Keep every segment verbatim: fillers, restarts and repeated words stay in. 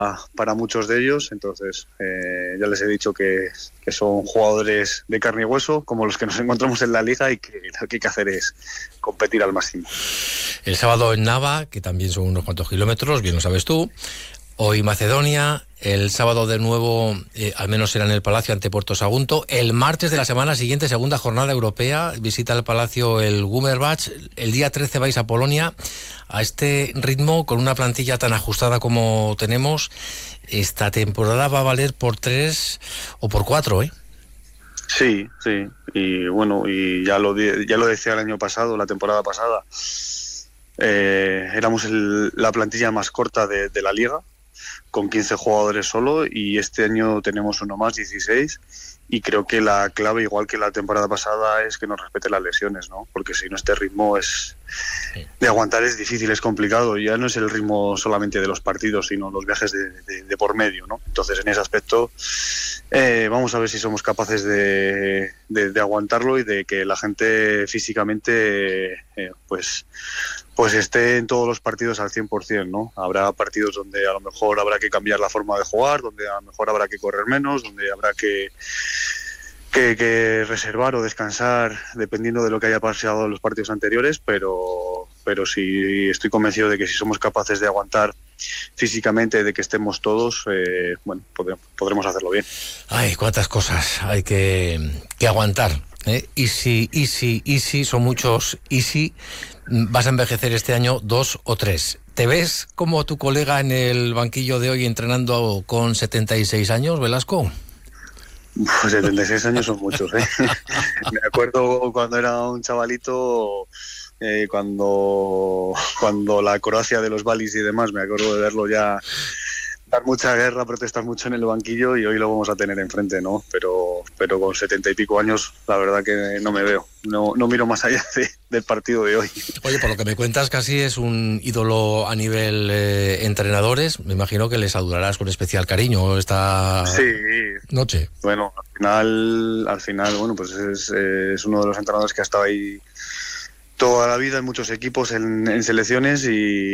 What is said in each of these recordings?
para muchos de ellos, entonces eh, ya les he dicho que, que son jugadores de carne y hueso, como los que nos encontramos en la liga, y que lo que hay que hacer es competir al máximo. El sábado en Nava, que también son unos cuantos kilómetros, bien lo sabes tú. Hoy Macedonia, el sábado de nuevo, eh, al menos será en el Palacio ante Puerto Sagunto. El martes de la semana siguiente, segunda jornada europea, visita el Palacio el Gummerbach. El día trece vais a Polonia. A este ritmo, con una plantilla tan ajustada como tenemos, esta temporada va a valer por tres o por cuatro, ¿eh? Sí, sí. Y bueno, y ya lo, ya lo decía el año pasado, la temporada pasada, eh, éramos el, la plantilla más corta de, de la liga, con quince jugadores solo, y este año tenemos uno más, dieciséis, y creo que la clave, igual que la temporada pasada, es que nos respeten las lesiones, ¿no? Porque si no, este ritmo es de aguantar es difícil, es complicado. Ya no es el ritmo solamente de los partidos, sino los viajes de, de, de por medio, ¿no? Entonces, en ese aspecto, eh, vamos a ver si somos capaces de, de, de aguantarlo y de que la gente físicamente, eh, pues... pues esté en todos los partidos al cien por ciento, ¿no? Habrá partidos donde a lo mejor habrá que cambiar la forma de jugar, donde a lo mejor habrá que correr menos, donde habrá que, que, que reservar o descansar, dependiendo de lo que haya pasado en los partidos anteriores, pero, pero sí estoy convencido de que si somos capaces de aguantar físicamente, de que estemos todos, eh, bueno, podremos, podremos hacerlo bien. Ay, cuántas cosas hay que, que aguantar. ¿Eh? Easy, easy, easy, son muchos easy. Vas a envejecer este año dos o tres. ¿Te ves como tu colega en el banquillo de hoy entrenando con setenta y seis años, Velasco? Pues setenta y seis años son muchos, ¿eh? Me acuerdo cuando era un chavalito, eh, cuando, cuando la Croacia de los Balis y demás, me acuerdo de verlo ya dar mucha guerra, protestar mucho en el banquillo, y hoy lo vamos a tener enfrente, ¿no? Pero pero con setenta y pico años, la verdad que no me veo, no no miro más allá de, del partido de hoy. Oye, por lo que me cuentas, casi es un ídolo a nivel eh, entrenadores. Me imagino que les adorarás con especial cariño esta sí. noche. Bueno, al final, al final, bueno, pues es, es uno de los entrenadores que ha estado ahí toda la vida en muchos equipos, en, en selecciones, y,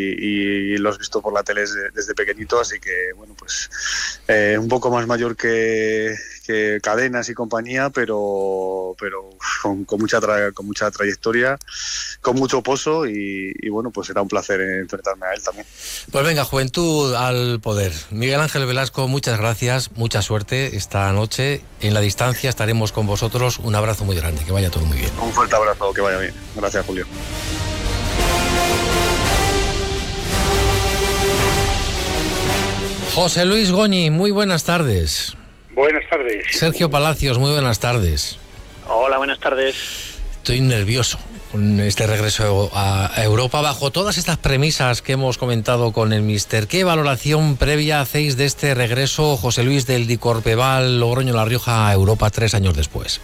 y lo has visto por la tele desde, desde pequeñito, así que bueno, pues eh, un poco más mayor que, que Cadenas y compañía, pero pero con, con mucha tra, con mucha trayectoria, con mucho pozo, y, y bueno, pues será un placer enfrentarme a él también. Pues venga, juventud al poder. Miguel Ángel Velasco, muchas gracias, mucha suerte esta noche. En la distancia estaremos con vosotros. Un abrazo muy grande, que vaya todo muy bien. Un fuerte abrazo, que vaya bien. Gracias, Julio. José Luis Goñi, muy buenas tardes. Buenas tardes. Sergio Palacios, muy buenas tardes. Hola, buenas tardes. Estoy nervioso con este regreso a Europa bajo todas estas premisas que hemos comentado con el míster. ¿Qué valoración previa hacéis de este regreso, José Luis, del Dicorpeval Logroño-La Rioja a Europa tres años después?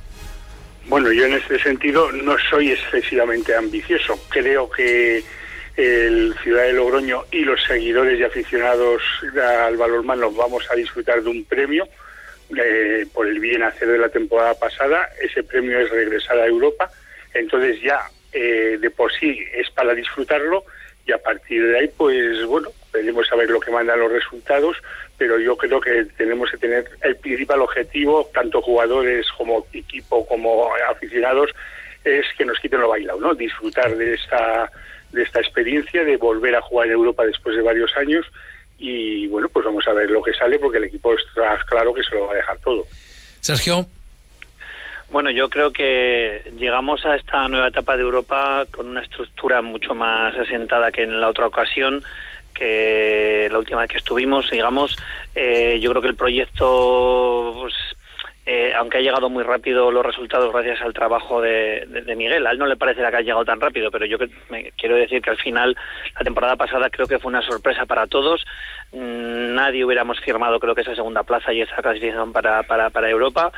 Bueno, yo en este sentido no soy excesivamente ambicioso. Creo que el Ciudad de Logroño y los seguidores y aficionados al balonmano vamos a disfrutar de un premio eh, por el bien hacer de la temporada pasada. Ese premio es regresar a Europa, entonces ya eh, de por sí es para disfrutarlo, y a partir de ahí, pues bueno, veremos a ver lo que mandan los resultados, pero yo creo que tenemos que tener el principal objetivo, tanto jugadores como equipo como aficionados, es que nos quiten lo bailado, ¿no? Disfrutar de esta de esta experiencia, de volver a jugar en Europa después de varios años, y bueno, pues vamos a ver lo que sale, porque el equipo está claro que se lo va a dejar todo. Sergio. Bueno, yo creo que llegamos a esta nueva etapa de Europa con una estructura mucho más asentada que en la otra ocasión, que la última vez que estuvimos, digamos. Eh, yo creo que el proyecto, pues, eh, aunque ha llegado muy rápido los resultados gracias al trabajo de, de, de Miguel, a él no le parecerá que ha llegado tan rápido, pero yo que, me, quiero decir que al final, la temporada pasada creo que fue una sorpresa para todos. Mm, nadie hubiéramos firmado, creo que esa segunda plaza y esa clasificación para, para, para Europa,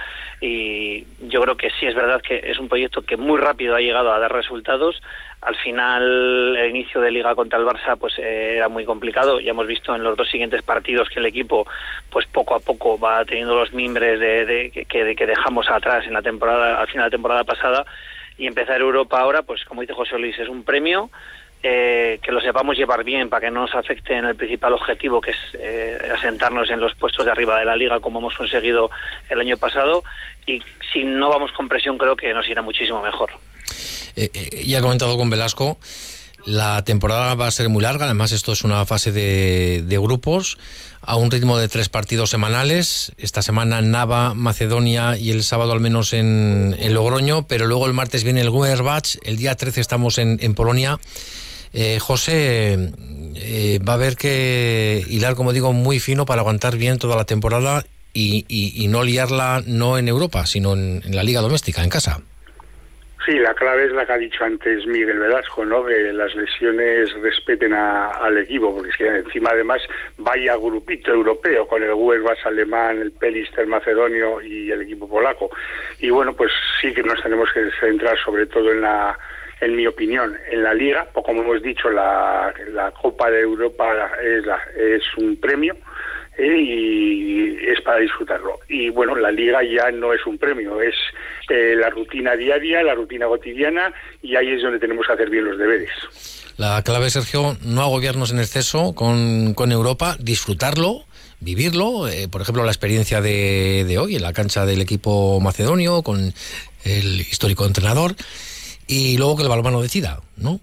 y yo creo que sí es verdad que es un proyecto que muy rápido ha llegado a dar resultados. Al final, el inicio de Liga contra el Barça pues eh, era muy complicado. Ya hemos visto en los dos siguientes partidos que el equipo pues poco a poco va teniendo los mimbres de, de, que, de, que dejamos atrás en la temporada, al final de la temporada pasada, y empezar Europa ahora, pues como dice José Luis, es un premio. eh, que lo sepamos llevar bien para que no nos afecte en el principal objetivo, que es eh, asentarnos en los puestos de arriba de la Liga, como hemos conseguido el año pasado, y si no vamos con presión creo que nos irá muchísimo mejor. Eh, eh, ya he comentado con Velasco, la temporada va a ser muy larga, además esto es una fase de, de grupos, a un ritmo de tres partidos semanales, esta semana Nava, Macedonia y el sábado al menos en, en Logroño, pero luego el martes viene el Fenerbahce, el día trece estamos en, en Polonia. Eh, José, eh, va a haber que hilar, como digo, muy fino para aguantar bien toda la temporada y, y, y no liarla no en Europa, sino en, en la liga doméstica, en casa. Sí, la clave es la que ha dicho antes Miguel Velasco, ¿no? Que las lesiones respeten a, al equipo, porque es que encima además vaya grupito europeo con el Fenerbahce alemán, el Pelister macedonio y el equipo polaco. Y bueno, pues sí que nos tenemos que centrar sobre todo en la, en mi opinión, en la Liga, o como hemos dicho, la, la Copa de Europa es, la, es un premio. Eh, y es para disfrutarlo. Y bueno, la Liga ya no es un premio, es eh, la rutina diaria, la rutina cotidiana, y ahí es donde tenemos que hacer bien los deberes. La clave, Sergio, no agobiarnos en exceso con, con Europa, disfrutarlo, vivirlo, eh, por ejemplo, la experiencia de, de hoy en la cancha del equipo macedonio con el histórico entrenador, y luego que el balonmano decida, ¿no?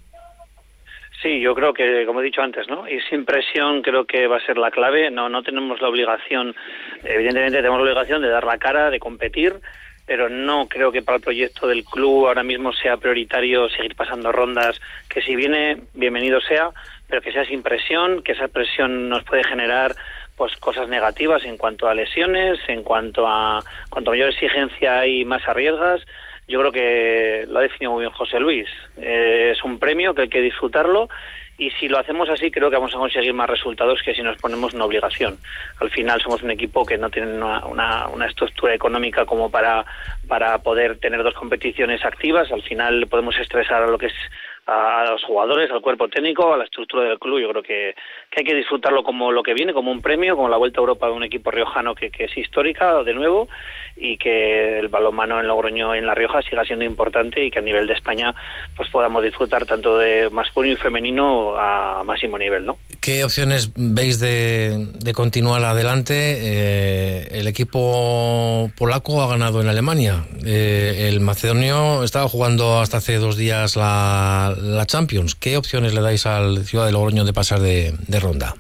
Sí, yo creo que, como he dicho antes, ¿no? Y sin presión creo que va a ser la clave. No, no tenemos la obligación, evidentemente tenemos la obligación de dar la cara, de competir, pero no creo que para el proyecto del club ahora mismo sea prioritario seguir pasando rondas, que si viene, bienvenido sea, pero que sea sin presión, que esa presión nos puede generar pues cosas negativas en cuanto a lesiones, en cuanto a cuanto mayor exigencia hay, más arriesgas. Yo creo que lo ha definido muy bien José Luis. Eh, es un premio que hay que disfrutarlo, y si lo hacemos así creo que vamos a conseguir más resultados que si nos ponemos una obligación. Al final somos un equipo que no tiene una, una, una estructura económica como para, para poder tener dos competiciones activas. Al final podemos estresar a lo que es a los jugadores, al cuerpo técnico, a la estructura del club. Yo creo que, que hay que disfrutarlo como lo que viene, como un premio, como la Vuelta a Europa de un equipo riojano que, que es histórica de nuevo, y que el balonmano en Logroño, en La Rioja, siga siendo importante, y que a nivel de España pues podamos disfrutar tanto de masculino y femenino a máximo nivel, ¿no? ¿Qué opciones veis de, de continuar adelante? Eh, el equipo polaco ha ganado en Alemania. Eh, el macedonio estaba jugando hasta hace dos días la, la Champions. ¿Qué opciones le dais al Ciudad de Logroño de pasar de, de ronda?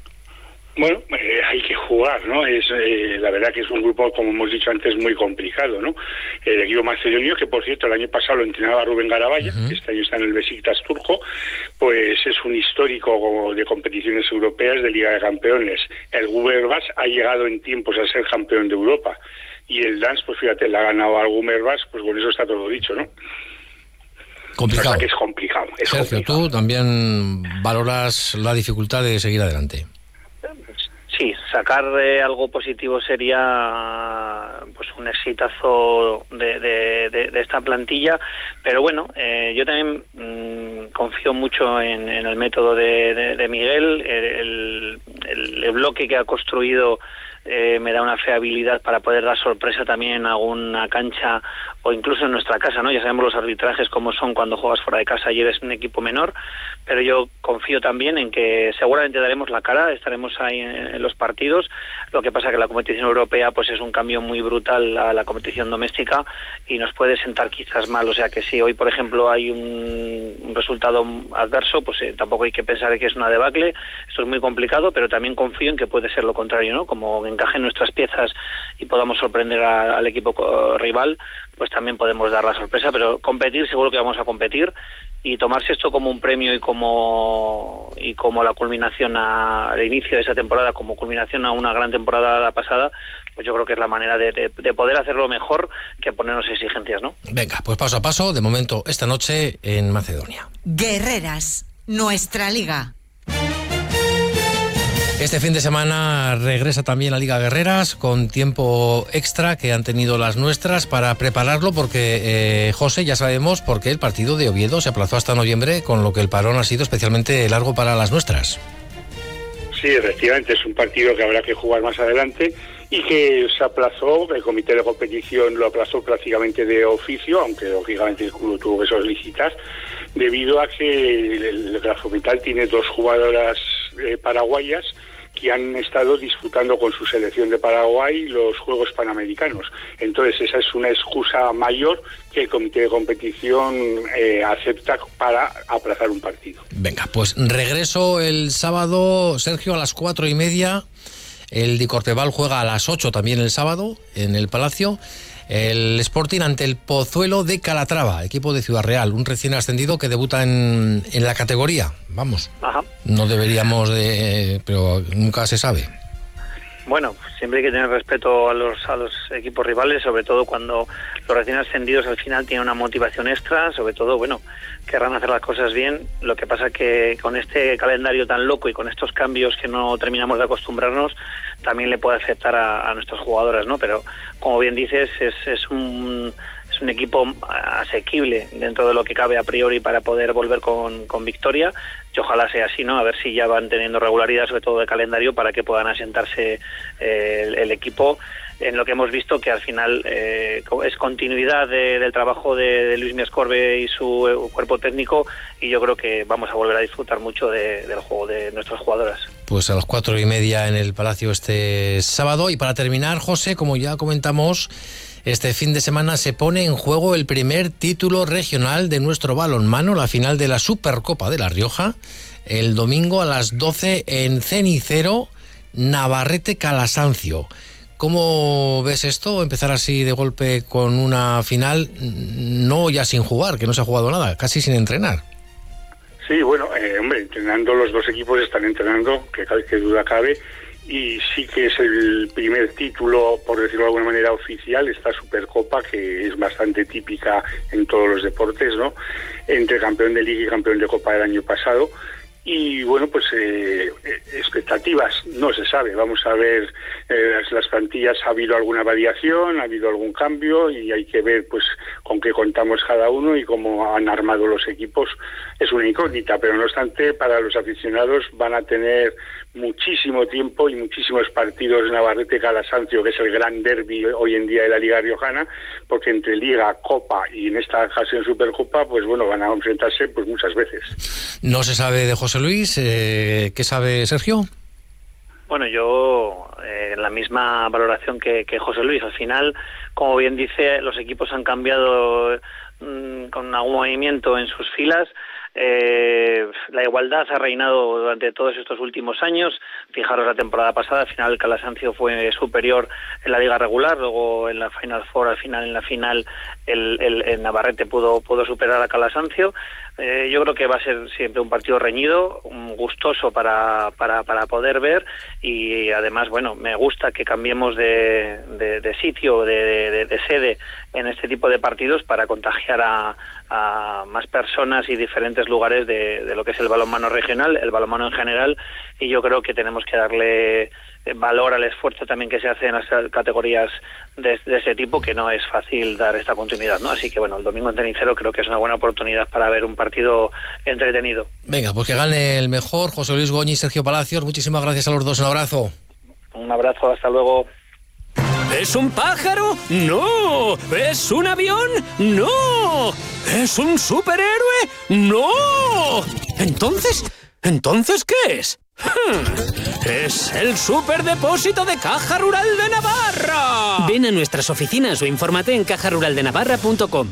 Bueno, eh, hay que jugar, ¿no? Es eh, la verdad que es un grupo, como hemos dicho antes, muy complicado, ¿no? El equipo macedonio, que por cierto el año pasado lo entrenaba Rubén Garabaya, uh-huh. que este año está en el Besiktas turco, pues es un histórico de competiciones europeas de Liga de Campeones. El Fenerbahce ha llegado en tiempos a ser campeón de Europa, y el Dansk, pues fíjate, le ha ganado al Fenerbahce, pues con eso está todo dicho, ¿no? Complicado. O sea, que es complicado. Es Sergio, complicado. tú también valoras la dificultad de seguir adelante. Sí, sacar eh, algo positivo sería pues un exitazo de, de, de, de esta plantilla, pero bueno, eh, yo también mmm, confío mucho en, en el método de, de, de Miguel. El, el, el bloque que ha construido eh, me da una fiabilidad para poder dar sorpresa también en alguna cancha o incluso en nuestra casa, ¿no? Ya sabemos los arbitrajes como son cuando juegas fuera de casa y eres un equipo menor, pero yo confío también en que seguramente daremos la cara, estaremos ahí en, en los partidos. Lo que pasa que la competición europea pues es un cambio muy brutal a la competición doméstica y nos puede sentar quizás mal, o sea que si hoy por ejemplo hay un, un resultado adverso, pues eh, tampoco hay que pensar que es una debacle. Esto es muy complicado, pero también confío en que puede ser lo contrario, ¿no? Como encajen nuestras piezas y podamos sorprender a, al equipo rival, pues también podemos dar la sorpresa, pero competir seguro que vamos a competir, y tomarse esto como un premio y como y como la culminación al inicio de esa temporada, como culminación a una gran temporada la pasada, pues yo creo que es la manera de, de, de poder hacerlo mejor que ponernos exigencias, ¿no? Venga, pues paso a paso, de momento esta noche en Macedonia. Guerreras, nuestra liga. Este fin de semana regresa también la Liga Guerreras con tiempo extra que han tenido las nuestras para prepararlo, porque, eh, José, ya sabemos por qué el partido de Oviedo se aplazó hasta noviembre, con lo que el parón ha sido especialmente largo para las nuestras. Sí, efectivamente, es un partido que habrá que jugar más adelante y que se aplazó, el comité de competición lo aplazó prácticamente de oficio, aunque lógicamente el club tuvo que solicitar, debido a que el Grafometal tiene dos jugadoras eh, paraguayas que han estado disputando con su selección de Paraguay los Juegos Panamericanos. Entonces esa es una excusa mayor que el comité de competición eh, acepta para aplazar un partido. Venga, pues regreso el sábado, Sergio, a las cuatro y media. El Dicorteval juega a las ocho también el sábado en el Palacio. El Sporting ante el Pozuelo de Calatrava, equipo de Ciudad Real, un recién ascendido que debuta en, en la categoría. Vamos, Ajá. no deberíamos de... pero nunca se sabe. Bueno, siempre hay que tener respeto a los a los equipos rivales, sobre todo cuando los recién ascendidos al final tienen una motivación extra, sobre todo, bueno, querrán hacer las cosas bien. Lo que pasa que con este calendario tan loco y con estos cambios que no terminamos de acostumbrarnos, también le puede afectar a, a nuestras jugadoras, ¿no? Pero, como bien dices, es, es un... es un equipo asequible dentro de lo que cabe a priori para poder volver con, con victoria, y ojalá sea así, ¿no? A ver si ya van teniendo regularidad, sobre todo de calendario, para que puedan asentarse eh, el, el equipo en lo que hemos visto, que al final eh, es continuidad de, del trabajo de, de Luis Miascorbe y su eh, cuerpo técnico, y yo creo que vamos a volver a disfrutar mucho de, del juego de nuestras jugadoras. Pues a las cuatro y media en el Palacio este sábado. Y para terminar, José, como ya comentamos, este fin de semana se pone en juego el primer título regional de nuestro balonmano, la final de la Supercopa de La Rioja, el domingo a las doce en Cenicero, Navarrete-Calasancio. ¿Cómo ves esto? Empezar así de golpe con una final, no ya sin jugar, que no se ha jugado nada, casi sin entrenar. Sí, bueno, eh, hombre, entrenando, los dos equipos están entrenando, que, que duda cabe, y sí que es el primer título, por decirlo de alguna manera, oficial, esta Supercopa, que es bastante típica en todos los deportes, ¿no? Entre campeón de Liga y campeón de Copa del año pasado. Y bueno, pues eh, expectativas, no se sabe. Vamos a ver eh, las, las plantillas, ha habido alguna variación, ha habido algún cambio, y hay que ver pues con qué contamos cada uno y cómo han armado los equipos. Es una incógnita, pero no obstante, para los aficionados van a tener muchísimo tiempo y muchísimos partidos Navarrete-Calasancio, que es el gran derbi hoy en día de la Liga Riojana, porque entre Liga, Copa y en esta ocasión Supercopa, pues bueno, van a enfrentarse pues muchas veces. No se sabe de José Luis, eh, ¿qué sabe Sergio? Bueno, yo eh, la misma valoración que, que José Luis. Al final, como bien dice, los equipos han cambiado mmm, con algún movimiento en sus filas. Eh, la igualdad ha reinado durante todos estos últimos años. Fijaros, la temporada pasada al final el Calasancio fue superior en la liga regular, luego en la Final Four, al final en la final el, el, el Navarrete pudo, pudo superar a Calasancio. Eh, yo creo que va a ser siempre un partido reñido, un gustoso para, para, para poder ver, y además, bueno, me gusta que cambiemos de, de, de sitio, de, de, de sede en este tipo de partidos para contagiar a, a más personas y diferentes lugares de, de lo que es el balonmano regional, el balonmano en general, y yo creo que tenemos que darle valor al esfuerzo también que se hace en las categorías de, de ese tipo, que no es fácil dar esta continuidad, ¿no? Así que bueno, el domingo en Cenicero creo que es una buena oportunidad para ver un partido entretenido. Venga, pues que gane el mejor. José Luis Goñi y Sergio Palacios, muchísimas gracias a los dos, un abrazo. Un abrazo, hasta luego. ¿Es un pájaro? ¡No! ¿Es un avión? ¡No! ¿Es un superhéroe? ¡No! ¿Entonces? ¿Entonces qué es? ¡Es el superdepósito de Caja Rural de Navarra! Ven a nuestras oficinas o infórmate en caja rural de navarra punto com.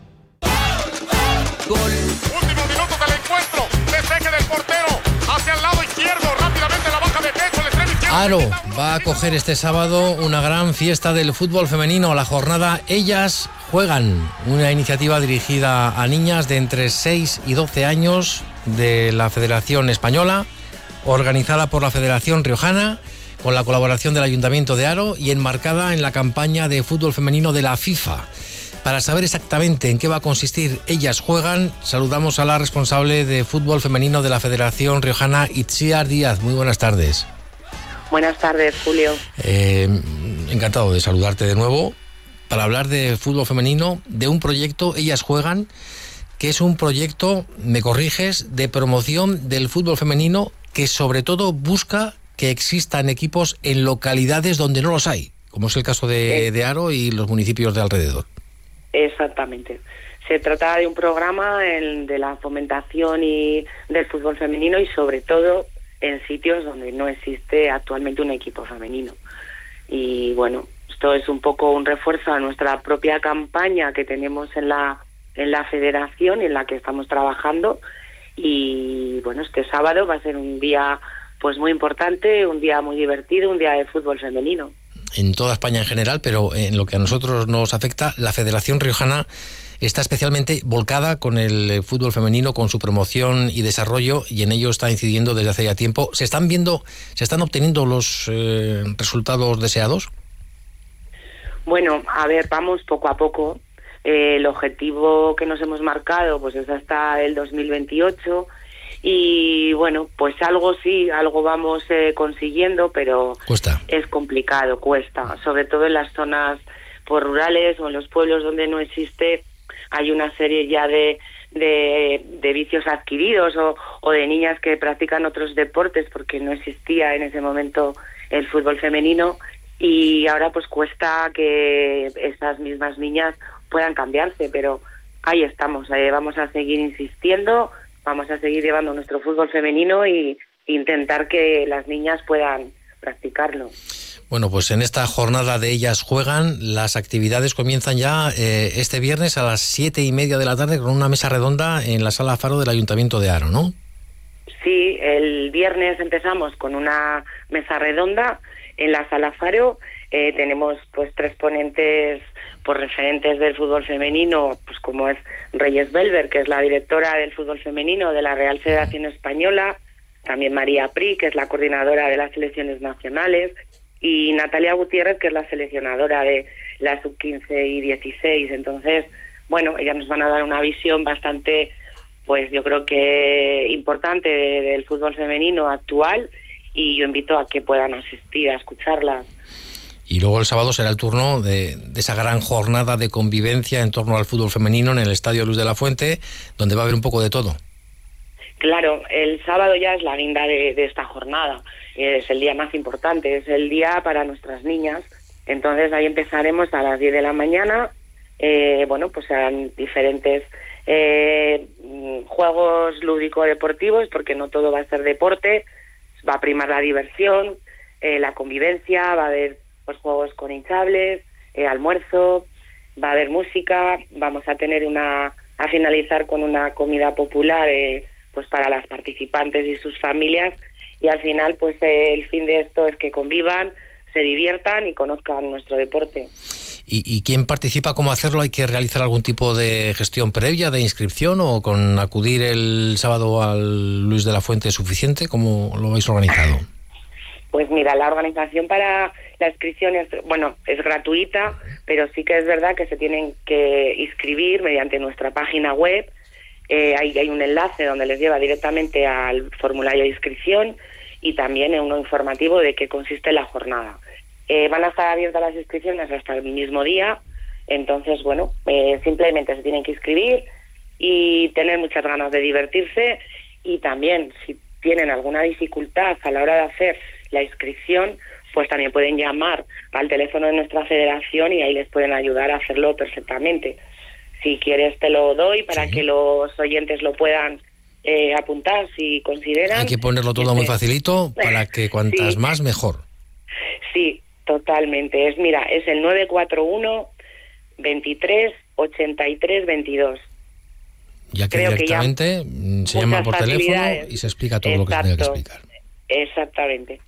Gol. Último minuto del encuentro. Despeje del portero hacia el lado izquierdo. Rápidamente la baja de pecho. El extremo izquierdo. Aro va a acoger este sábado una gran fiesta del fútbol femenino, la jornada Ellas Juegan, una iniciativa dirigida a niñas de entre seis y doce años de la Federación Española, organizada por la Federación Riojana, con la colaboración del Ayuntamiento de Aro y enmarcada en la campaña de fútbol femenino de la FIFA. Para saber exactamente en qué va a consistir Ellas Juegan, saludamos a la responsable de fútbol femenino de la Federación Riojana, Itziar Díaz. Muy buenas tardes. Buenas tardes, Julio. Eh, encantado de saludarte de nuevo para hablar de fútbol femenino, de un proyecto, Ellas Juegan, que es un proyecto, me corriges, de promoción del fútbol femenino que sobre todo busca que existan equipos en localidades donde no los hay, como es el caso de, de Haro y los municipios de alrededor. Exactamente. Se trata de un programa en, de la fomentación y del fútbol femenino y sobre todo en sitios donde no existe actualmente un equipo femenino. Y bueno, esto es un poco un refuerzo a nuestra propia campaña que tenemos en la en la federación, en la que estamos trabajando. Y bueno, este sábado va a ser un día pues muy importante, un día muy divertido, un día de fútbol femenino. En toda España en general, pero en lo que a nosotros nos afecta, la Federación Riojana está especialmente volcada con el fútbol femenino, con su promoción y desarrollo, y en ello está incidiendo desde hace ya tiempo. ¿Se están viendo, se están obteniendo los eh, resultados deseados? Bueno, a ver, vamos poco a poco. Eh, el objetivo que nos hemos marcado pues es hasta el dos mil veintiocho y bueno, pues algo sí, algo vamos eh, consiguiendo, pero cuesta. Es complicado, cuesta, sobre todo en las zonas pues, rurales o en los pueblos donde no existe, hay una serie ya de, de, de vicios adquiridos o, o de niñas que practican otros deportes porque no existía en ese momento el fútbol femenino y ahora pues cuesta que esas mismas niñas puedan cambiarse, pero ahí estamos, eh, vamos a seguir insistiendo, vamos a seguir llevando nuestro fútbol femenino y intentar que las niñas puedan practicarlo. Bueno, pues en esta jornada de Ellas Juegan, las actividades comienzan ya eh, este viernes a las siete y media de la tarde con una mesa redonda en la Sala Faro del Ayuntamiento de Haro, ¿no? Sí, el viernes empezamos con una mesa redonda en la Sala Faro. Eh, tenemos pues tres ponentes por referentes del fútbol femenino, pues como es Reyes Belver, que es la directora del fútbol femenino de la Real Federación Española, también María Pri, que es la coordinadora de las selecciones nacionales, y Natalia Gutiérrez, que es la seleccionadora de la sub quince y dieciséis. Entonces, bueno, ellas nos van a dar una visión bastante, pues yo creo que importante de, del fútbol femenino actual, y yo invito a que puedan asistir a escucharlas. Y luego el sábado será el turno de, de esa gran jornada de convivencia en torno al fútbol femenino en el Estadio Luz de la Fuente, donde va a haber un poco de todo. Claro, el sábado ya es la guinda de, de esta jornada, es el día más importante, es el día para nuestras niñas. Entonces ahí empezaremos a las diez de la mañana, eh, bueno, pues serán diferentes eh, juegos lúdico-deportivos, porque no todo va a ser deporte, va a primar la diversión, eh, la convivencia, va a haber pues juegos con hinchables, eh, almuerzo, va a haber música, vamos a tener una, a finalizar con una comida popular eh, pues para las participantes y sus familias, y al final pues eh, el fin de esto es que convivan, se diviertan y conozcan nuestro deporte. ¿Y, y quién participa? ¿Cómo hacerlo? ¿Hay que realizar algún tipo de gestión previa, de inscripción, o con acudir el sábado al Luis de la Fuente es suficiente? ¿Cómo lo habéis organizado? Pues mira, la organización para la inscripción es, bueno, es gratuita, pero sí que es verdad que se tienen que inscribir mediante nuestra página web. Eh, ahí hay un enlace donde les lleva directamente al formulario de inscripción y también en uno informativo de qué consiste la jornada. Eh, van a estar abiertas las inscripciones hasta el mismo día, entonces, bueno, eh, simplemente se tienen que inscribir y tener muchas ganas de divertirse, y también, si tienen alguna dificultad a la hora de hacer la inscripción, pues también pueden llamar al teléfono de nuestra federación y ahí les pueden ayudar a hacerlo perfectamente. Si quieres te lo doy para sí. que los oyentes lo puedan eh, apuntar si consideran. Hay que ponerlo todo muy facilito para que cuantas sí. más mejor. Sí, totalmente. Es mira, es el nueve cuatro uno, veintitrés, ochenta y tres, veintidós. Ya que Creo directamente que se llama por teléfono y se explica todo Exacto. lo que se tiene que explicar. Exactamente.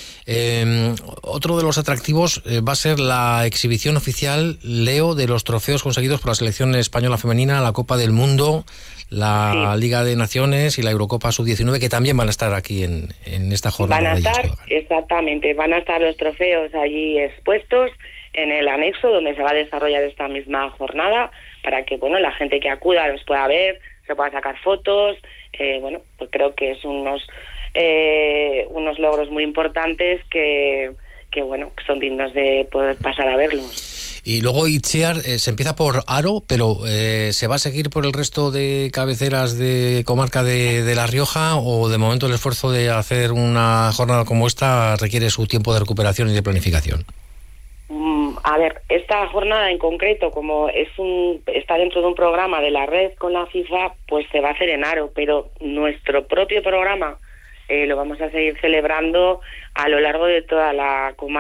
Eh, otro de los atractivos eh, va a ser la exhibición oficial, Leo, de los trofeos conseguidos por la selección española femenina, la Copa del Mundo, la sí. Liga de Naciones y la Eurocopa sub diecinueve, que también van a estar aquí en, en esta jornada. Van a estar, exactamente, van a estar los trofeos allí expuestos en el anexo donde se va a desarrollar esta misma jornada, para que bueno la gente que acuda los pueda ver, se pueda sacar fotos. Eh, bueno, pues creo que es unos eh, unos logros muy importantes que, que bueno, que son dignos de poder pasar a verlos. Y luego Itziar eh, se empieza por Haro, pero eh, ¿se va a seguir por el resto de cabeceras de comarca de, de La Rioja o de momento el esfuerzo de hacer una jornada como esta requiere su tiempo de recuperación y de planificación? A ver, esta jornada en concreto, como es un está dentro de un programa de la red con la FIFA, pues se va a hacer en Haro, pero nuestro propio programa eh, lo vamos a seguir celebrando a lo largo de toda la comarca.